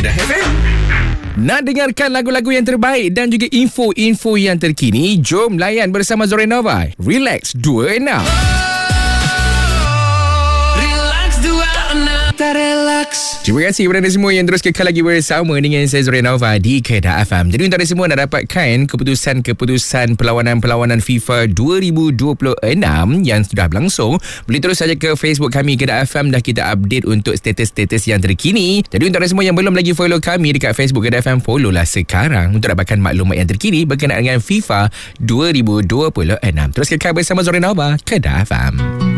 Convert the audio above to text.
Kedah FM. Nak dengarkan lagu-lagu yang terbaik dan juga info-info yang terkini? Jom layan bersama Zorenova. Relax 26. Terima kasih kepada anda semua yang terus kekal lagi bersama dengan saya Zorenova di Kedah FM. Jadi untuk anda semua nak dapatkan keputusan perlawanan FIFA 2026 yang sudah berlangsung, boleh terus saja ke Facebook kami Kedah FM, dah kita update untuk status-status yang terkini. Jadi untuk anda semua yang belum lagi follow kami dekat Facebook Kedah FM, follow lah sekarang untuk dapatkan maklumat yang terkini berkenaan dengan FIFA 2026. Terus kekal bersama Zorenova Kedah FM.